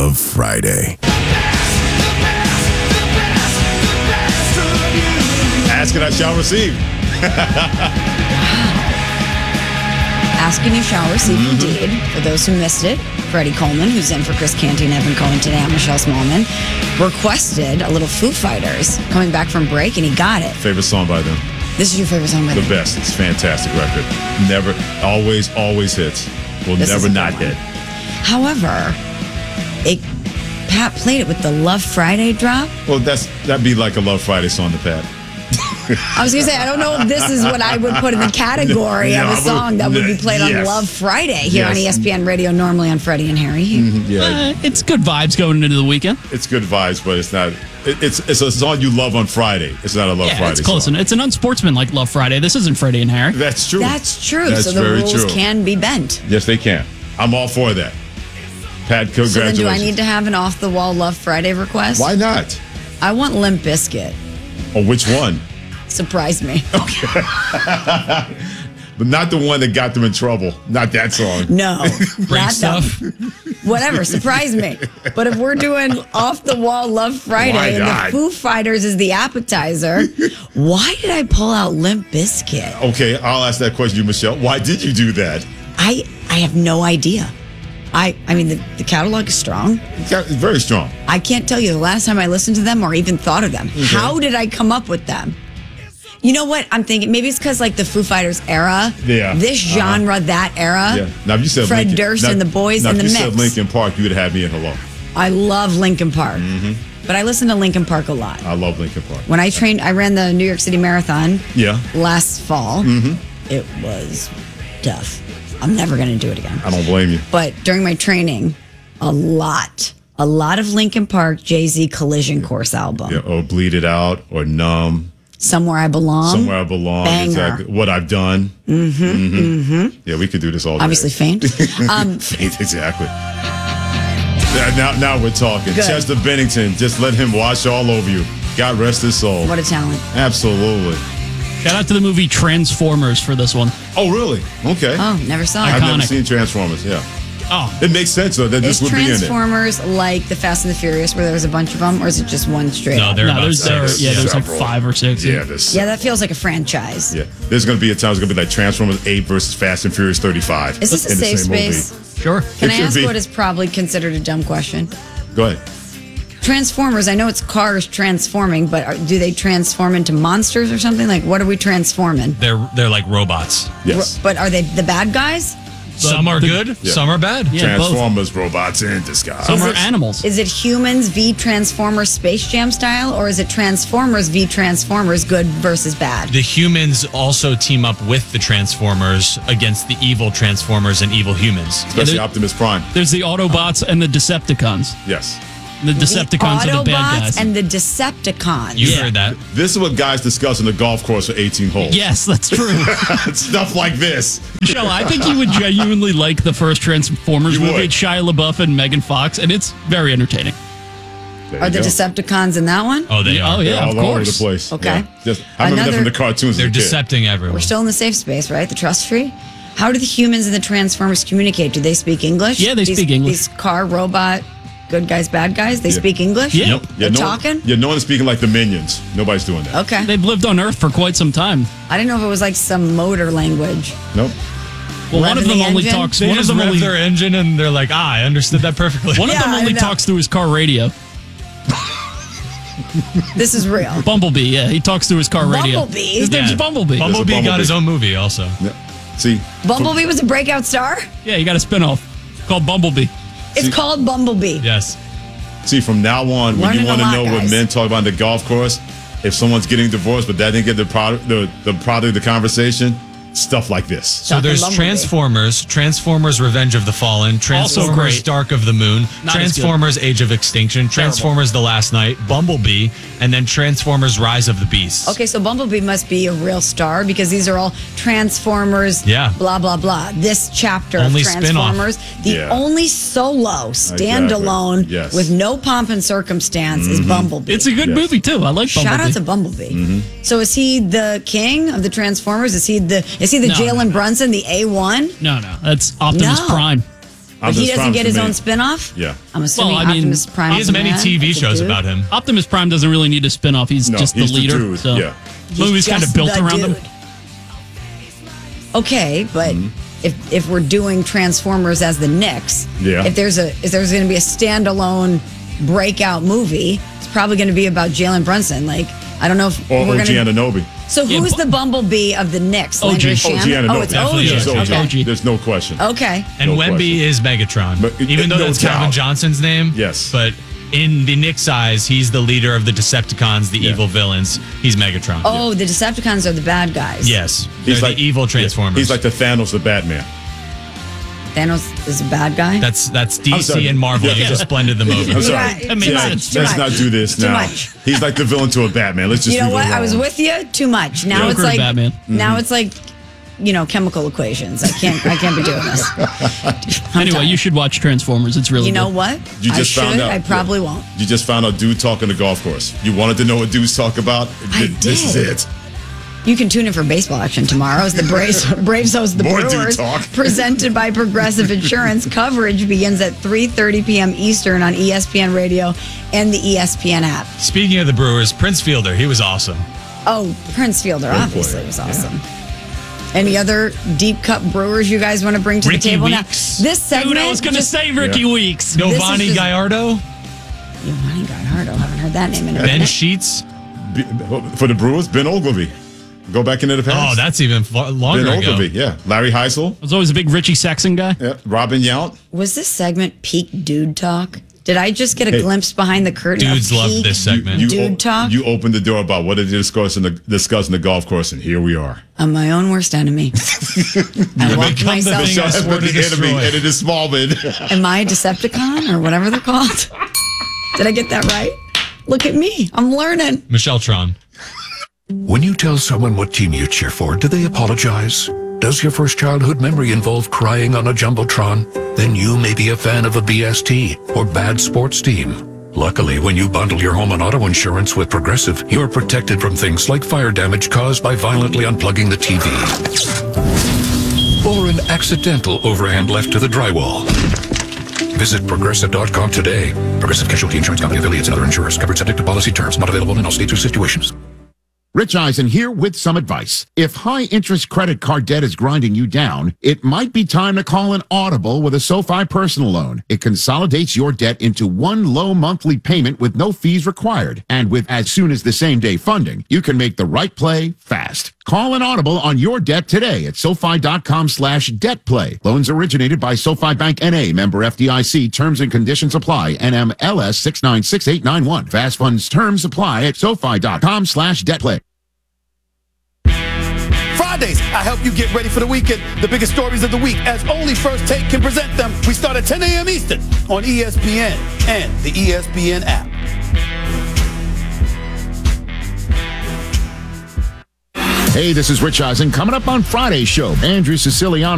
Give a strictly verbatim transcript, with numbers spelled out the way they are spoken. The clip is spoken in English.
Love Friday. Ask and I shall receive. Ask and you shall receive, Mm-hmm. indeed. For those who missed it, Freddie Coleman, who's in for Chris Canty and Evan Cohen today, I'm Michelle Smallman, requested a little Foo Fighters coming back from break, and he got it. Favorite song by them? This is your favorite song by The them? best. It's a fantastic record. Never, always, always hits. Will This is never a good not one. hit. However, it, Pat played it with the Love Friday drop. Well, that's that'd be like a Love Friday song to Pat. I was going to say, I don't know if this is what I would put in the category Yeah, of I a would- song that would be played on yes. Love Friday here on E Yes. S P N Radio, normally on Freddie and Harry. Yeah, Uh, it's good vibes going into the weekend. it's good vibes, but it's not. It, it's it's a song you love on Friday. It's not a Love Yeah, Friday it's close. song. It's an unsportsmanlike Love Friday. This isn't Freddie and Harry. That's true. That's true. That's so the very rules true. can be bent. Yes, they can. I'm all for that. Pat, congratulations. So then do I need to have an off-the-wall Love Friday request? Why not? I want Limp Bizkit. Or which one? Surprise me. But not the one that got them in trouble. Not that song. No. Break not stuff. them. Whatever, surprise me. But if we're doing off-the-wall Love Friday Why and not? the Foo Fighters is the appetizer, why did I pull out Limp Bizkit? Okay, I'll ask that question to you, Michelle. Why did you do that? I I have no idea. I I mean, the, the catalog is strong. It's got- it's very strong. I can't tell you the last time I listened to them or even thought of them. How did I come up with them? You know what? I'm thinking maybe it's because like the Foo Fighters era. Yeah. This genre, that era. Yeah. Now, if you said Fred Linkin, Durst now, and the boys now, in if the you mix. said Linkin Park, you would have had me in hello. I love Linkin Park. Mm-hmm. But I listen to Linkin Park a lot. I love Linkin Park. When I trained, I ran the New York City Marathon Yeah. last fall. Mm-hmm. It was tough. I'm never going to do it again. I don't blame you. But during my training, a lot, a lot of Linkin Park Jay-Z Collision Course album. Yeah, or Bleed It Out, or Numb, Somewhere I Belong. Somewhere I Belong. Banger. Exactly. What I've Done. Mm-hmm. Mm-hmm. Yeah, we could do this all day. Obviously faint. Um, Exactly. Yeah, Now, now we're talking. Good. Chester Bennington, just let him wash all over you. God rest his soul. what a talent. Absolutely. Shout out to the movie Transformers for this one. Oh, really? Okay. Oh, never saw I've it. never iconic. seen Transformers. Yeah. Oh, It makes sense, though, that this Is would be in it. Transformers like the Fast and the Furious where there was a bunch of them, or is it just one straight No, up? they're no, about there's there, six. yeah, there's like Several. five or six. Yeah, this. Yeah, that feels like a franchise. Yeah. There's going to be a time it's going to be like Transformers eight versus Fast and Furious thirty-five. Is this a in the safe same movie. space? Sure. Can It I could ask be. what is probably considered a dumb question? Go ahead. Transformers, I know it's cars transforming, but are, do they transform into monsters or something? Like, what are we transforming? They're they're like robots. Yes. But are they the bad guys? Some are the- good, Yeah. some are bad. Yeah, both. Transformers, robots in disguise. Some Is are it- animals. Is it humans v Transformers Space Jam style, or is it Transformers v Transformers good versus bad? The humans also team up with the Transformers against the evil Transformers and evil humans. Especially Yeah, they- Optimus Prime. There's the Autobots and the Decepticons. Yes. The Decepticons the are the bad Autobots guys. and the Decepticons. You Yeah. heard that. This is what guys discuss on the golf course for eighteen holes. Yes, that's true. Stuff like this. Michelle, I think you would genuinely like the first Transformers You movie. would. It's Shia LaBeouf and Megan Fox, and it's very entertaining. There Are you the go. Decepticons in that one? Oh, they Yeah, are. oh, yeah. They're all of over the course. place. Okay. Yeah. Just, I remember that Another- from the cartoons. They're as a kid. decepting everyone. We're still in the safe space, right? The trust tree. How do the humans and the Transformers communicate? Do they speak English? Yeah, they these, speak English. These car robot good guys, bad guys, they Yeah. speak English? Yeah. Yeah, They're no one- talking? Yeah, no one's speaking like the Minions. Nobody's doing that. Okay. They've lived on Earth for quite some time. I didn't know if it was like some motor language. Nope. Well, one Revving of them the only engine? talks. They One of just them rev only. their engine and they're like, ah, I understood that perfectly. One Yeah, of them I only know. talks through his car radio. This is real. Bumblebee, yeah, he talks through his car radio. Bumblebee? His name's Yeah. Bumblebee. Bumblebee There's a got his Bumblebee. own movie also. Yeah. See, Bumblebee was a breakout star? Yeah, he got a spinoff called Bumblebee. It's See- called Bumblebee. Yes. see, from now on, when Learning you a want to lot, know what guys. men talk about on the golf course, if someone's getting divorced but that didn't get the product, the, the product of the conversation, stuff like this. So Talking there's Bumblebee. Transformers, Transformers Revenge of the Fallen, Transformers great. Dark of the Moon, Not as Transformers Age of Extinction, Transformers The Last Night, Bumblebee, and then Transformers Rise of the Beasts. Okay, so Bumblebee must be a real star because these are all Transformers, Yeah. blah, blah, blah. This chapter Only of spin-off. Transformers, the Yeah. only solo, standalone, Yes. with no pomp and circumstance is Bumblebee. It's a good Yes. movie too. I like Bumblebee. Shout out to Bumblebee. Mm-hmm. So is he the king of the Transformers? Is he the is he the No, Jalen no, no. Brunson, the A one? No, no, that's Optimus No. Prime. But he Optimus doesn't Prime's get the his main- own spin-off? Yeah. I'm assuming Well, I mean, Optimus Prime. He has many T V shows about him. Optimus Prime doesn't really need a spinoff. He's No, just he's the the leader. dude, so yeah. the movie's kind of built around him. Okay, but Mm-hmm. if if we're doing Transformers as the Knicks, Yeah. if there's a if there's going to be a standalone breakout movie, it's probably going to be about Jalen Brunson. Like I don't know if Or we're O G going to. Ananobi. So Yeah, who's but- the Bumblebee of the Knicks? O G. Landry O G Shamet? Ananobi. Oh, it's Definitely O G. It's O G. Okay. There's no question. Okay. And No Wemby question. is Megatron. But it- Even though no that's doubt. Calvin Johnson's name. Yes. But in the Knicks' eyes, he's the leader of the Decepticons, the Yeah. evil villains. He's Megatron. Oh, the Decepticons are the bad guys. Yes. They're the evil Transformers. He's like the Thanos of Batman. Thanos is a bad guy. That's that's D I'm sorry. C and Marvel. Yeah. You just blended them over. I'm sorry. Right. That makes Too sense. much. Too Let's much. not do this Too now. much. He's like the villain to a Batman. Let's just You know leave what? it I was alone. with you. Too much. Now Yeah. it's Joker like Batman. now it's like you know chemical equations. I can't. I can't be doing this. I'm Anyway, tired. you should watch Transformers. It's really You know good. what? You just I found should. out. I probably Yeah. won't. You just found out dude talking the golf course. You wanted to know what dudes talk about? I This is did. it. You can tune in for baseball action tomorrow as the Braves, Braves host the More dude Brewers. talk. Presented by Progressive Insurance. Coverage begins at three thirty p.m. Eastern on E S P N Radio and the E S P N app. Speaking of the Brewers, Prince Fielder, he was awesome. Oh, Prince Fielder Great obviously player. was awesome. Any other deep cup brewers you guys want to bring to Ricky the table Weeks. now? This segment. Dude, I was going to just- say Ricky Yeah. Weeks. This is Giovanni just- Gallardo, Giovanni Gallardo. Haven't heard that name in a Ben minute. Sheets. Be- For the Brewers, Ben Ogilvy. Go back into the past. Oh, that's even far, Ben longer ago. Ogilvy. Yeah. Larry Heisel. I was always a big Richie Sexton guy. Yeah. Robin Yount. Was this segment peak dude talk? Did I just get a Hey. glimpse behind the curtain? of Dudes love peak this segment. You, Dude o- talk? You opened the door about what did they discuss in the discuss in the golf course, and here we are. I'm my own worst enemy. I walked become the myself. thing I swore to the enemy, destroy. and it is Smallman. Am I a Decepticon or whatever they're called? Did I get that right? Look at me. I'm learning. Michelle Tron. When you tell someone what team you cheer for, do they apologize? Does your first childhood memory involve crying on a Jumbotron? Then you may be a fan of a B S T or bad sports team. Luckily, when you bundle your home and auto insurance with Progressive, you're protected from things like fire damage caused by violently unplugging the T V. Or an accidental overhand left to the drywall. Visit Progressive dot com today. Progressive Casualty Insurance Company affiliates and other insurers. Covered subject to policy terms. Not available in all states or situations. Rich Eisen here with some advice. If high-interest credit card debt is grinding you down, it might be time to call an Audible with a SoFi personal loan. It consolidates your debt into one low monthly payment with no fees required. And with as soon as the same-day funding, you can make the right play fast. Call an Audible on your debt today at SoFi.com slash debt play. Loans originated by SoFi Bank N A, member F D I C. Terms and conditions apply. N M L S six nine six eight nine one. Fast funds terms apply at SoFi.com slash debt play. Fridays, I help you get ready for the weekend. The biggest stories of the week, as only First Take can present them. We start at ten a.m. Eastern on E S P N and the E S P N app. Hey, this is Rich Eisen. Coming up on Friday's show, Andrew Siciliano